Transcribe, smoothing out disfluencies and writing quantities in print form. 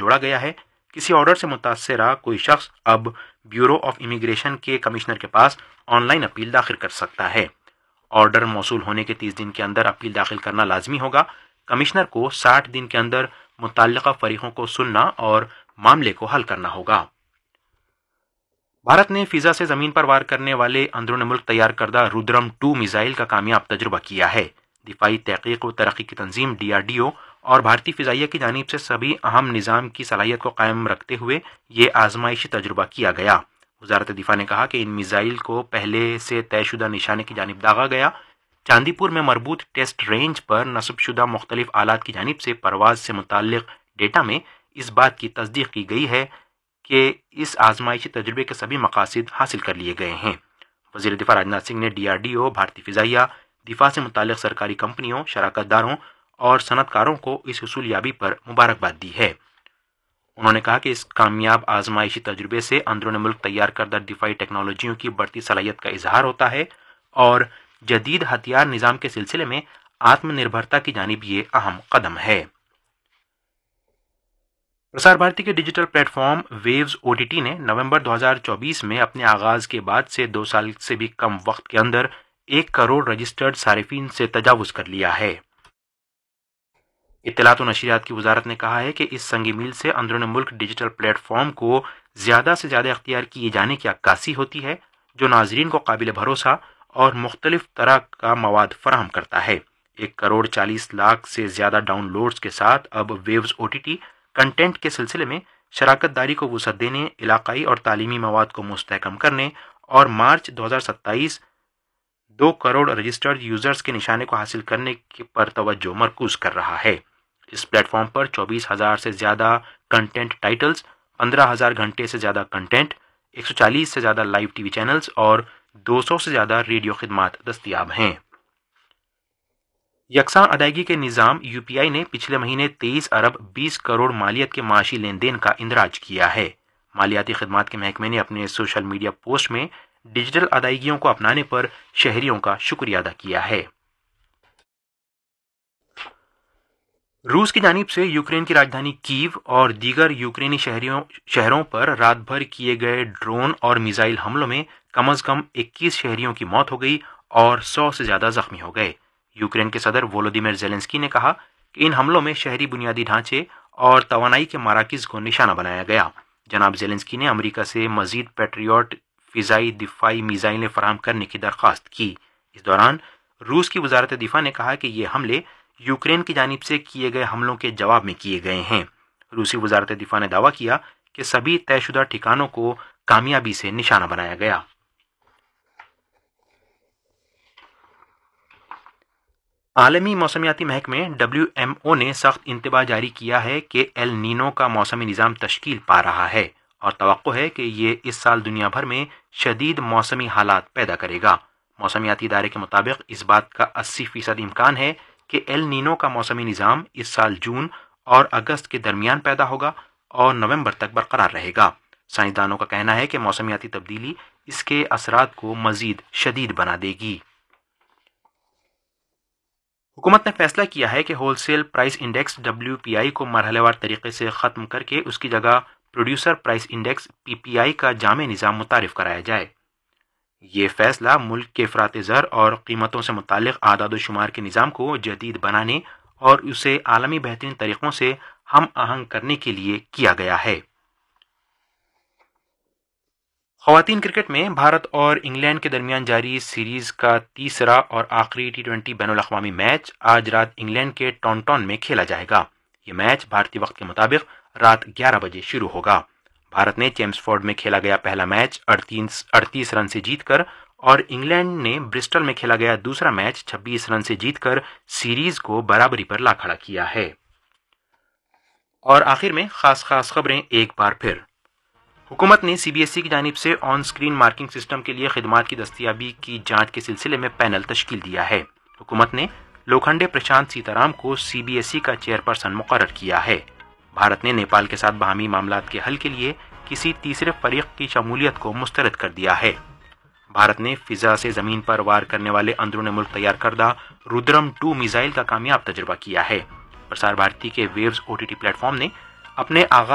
جوڑا گیا ہے۔ کسی آرڈر سے متاثرہ کوئی شخص اب بیورو آف امیگریشن کے کمشنر کے پاس آن لائن اپیل داخل کر سکتا ہے۔ آرڈر موصول ہونے کے 30 دن کے اندر اپیل داخل کرنا لازمی ہوگا۔ کمشنر کو 60 دن کے اندر متعلقہ فریقوں کو سننا اور معاملے کو حل کرنا ہوگا۔ بھارت نے فضا سے زمین پر وار کرنے والے اندرون ملک تیار کردہ رودرم 2 میزائل کا کامیاب تجربہ کیا ہے۔ دفاعی تحقیق و ترقی کی تنظیم DRDO اور بھارتی فضائیہ کی جانب سے سبھی اہم نظام کی صلاحیت کو قائم رکھتے ہوئے یہ آزمائشی تجربہ کیا گیا۔ وزارت دفاع نے کہا کہ ان میزائل کو پہلے سے طے شدہ نشانے کی جانب داغا گیا۔ چاندی پور میں مربوط ٹیسٹ رینج پر نصب شدہ مختلف آلات کی جانب سے پرواز سے متعلق ڈیٹا میں اس بات کی تصدیق کی گئی ہے کہ اس آزمائشی تجربے کے سبھی مقاصد حاصل کر لیے گئے ہیں۔ وزیر دفاع راجناتھ سنگھ نے DRDO، بھارتی فضائیہ، دفاع سے متعلق سرکاری کمپنیوں، شراکت داروں اور صنعت کاروں کو اس حصول یابی پر مبارکباد دی ہے۔ انہوں نے کہا کہ اس کامیاب آزمائشی تجربے سے اندرون ملک تیار کردہ دفاعی ٹیکنالوجیوں کی بڑھتی صلاحیت کا اظہار ہوتا ہے اور جدید ہتھیار نظام کے سلسلے میں آتم نربھرتا کی جانب یہ اہم قدم ہے۔ پرسار بھارتی کے digital plate form views OTT نے نومبر 2024 میں اپنے آغاز کے بعد سے 2 سال سے بھی کم وقت کے اندر 1 کروڑ رجسٹرڈ صارفین سے تجاوز کر لیا ہے۔ اطلاعات و نشریات کی وزارت نے کہا ہے کہ اس سنگ میل سے اندرون ملک ڈیجیٹل پلیٹ فارم کو زیادہ سے زیادہ اختیار کیے جانے کی عکاسی ہوتی ہے، جو ناظرین کو قابل بھروسہ اور مختلف طرح کا مواد فراہم کرتا ہے۔ 1 کروڑ 40 لاکھ سے زیادہ ڈاؤن لوڈز کے ساتھ اب ویوز OTT کنٹینٹ کے سلسلے میں شراکت داری کو وسعت دینے، علاقائی اور تعلیمی مواد کو مستحکم کرنے اور مارچ 2027 2 کروڑ رجسٹرڈ یوزرز کے نشانے کو حاصل کرنے پر توجہ مرکوز کر رہا ہے۔ اس پلیٹ فارم پر 24,000 سے زیادہ کنٹینٹ ٹائٹلز، 15,000 گھنٹے سے زیادہ کنٹینٹ، 140 سے زیادہ لائیو TV چینلز اور 200 سے زیادہ ریڈیو خدمات دستیاب ہیں۔ یکساں ادائیگی کے نظام UPI نے پچھلے مہینے 23 ارب 20 کروڑ مالیت کے معاشی لین دین کا اندراج کیا ہے۔ مالیاتی خدمات کے محکمے نے اپنے سوشل میڈیا پوسٹ میں ڈیجیٹل ادائیگیوں کو اپنانے پر شہریوں کا شکریہ ادا کیا ہے۔ روس کی جانب سے یوکرین کی راجدھانی کیو اور دیگر یوکرینی شہروں پر رات بھر کیے گئے ڈرون اور میزائل حملوں میں کم از کم 21 شہریوں کی موت ہو گئی اور 100 سے زیادہ زخمی ہو گئے۔ یوکرین کے صدر وولودیمیر زیلنسکی نے کہا کہ ان حملوں میں شہری بنیادی ڈھانچے اور توانائی کے مراکز کو نشانہ بنایا گیا۔ جناب زیلنسکی نے امریکہ سے مزید پیٹریوٹ فضائی دفاعی میزائلیں فراہم کرنے کی درخواست کی۔ اس دوران روس کی وزارت دفاع نے کہا کہ یہ حملے یوکرین کی جانب سے کیے گئے حملوں کے جواب میں کیے گئے ہیں۔ روسی وزارت دفاع نے دعویٰ کیا کہ سبھی طے شدہ ٹھکانوں کو کامیابی سے نشانہ بنایا گیا۔ عالمی موسمیاتی محکمے WMO نے سخت انتباہ جاری کیا ہے کہ ایل نینو کا موسمی نظام تشکیل پا رہا ہے اور توقع ہے کہ یہ اس سال دنیا بھر میں شدید موسمی حالات پیدا کرے گا۔ موسمیاتی ادارے کے مطابق اس بات کا 80% امکان ہے کہ ایل نینو کا موسمی نظام اس سال جون اور اگست کے درمیان پیدا ہوگا اور نومبر تک برقرار رہے گا۔ سائنسدانوں کا کہنا ہے کہ موسمیاتی تبدیلی اس کے اثرات کو مزید شدید بنا دے گی۔ حکومت نے فیصلہ کیا ہے کہ whole cell price index WPI کو مرحلے وار طریقے سے ختم کر کے اس کی جگہ پروڈیوسر پرائس انڈیکس PPI کا جامع نظام متعارف کرایا جائے۔ یہ فیصلہ ملک کے افراط زر اور قیمتوں سے متعلق اعداد و شمار کے نظام کو جدید بنانے اور اسے عالمی بہترین طریقوں سے ہم آہنگ کرنے کے لیے کیا گیا ہے۔ خواتین کرکٹ میں بھارت اور انگلینڈ کے درمیان جاری سیریز کا تیسرا اور آخری T20 بین الاقوامی میچ آج رات انگلینڈ کے ٹاؤنٹن میں کھیلا جائے گا۔ یہ میچ بھارتی وقت کے مطابق رات 11 بجے شروع ہوگا۔ بھارت نے چیمسفورڈ میں کھیلا گیا پہلا میچ 38 رن سے جیت کر اور انگلینڈ نے برسٹل میں کھیلا گیا دوسرا میچ 26 رن سے جیت کر سیریز کو برابری پر لا کھڑا کیا ہے۔ اور آخر میں خاص خبریں ایک بار پھر۔ حکومت نے CBSE کی جانب سے آن سکرین مارکنگ سسٹم کے لیے خدمات کی دستیابی کی جانچ کے سلسلے میں پینل تشکیل دیا ہے۔ حکومت نے لوکھنڈے پرشانت سیتارام کو CBSE کا چیئرپرسن مقرر کیا ہے۔ بھارت نے نیپال کے ساتھ باہمی معاملات کے حل کے لیے کسی تیسرے فریق کی شمولیت کو مسترد کر دیا ہے۔ بھارت نے فضا سے زمین پر وار کرنے والے اندرون ملک تیار کردہ رودرم 2 میزائل کا کامیاب تجربہ کیا ہے۔ پرسار بھارتی کے ویوز OTT پلیٹ فارم نے اپنے آغاز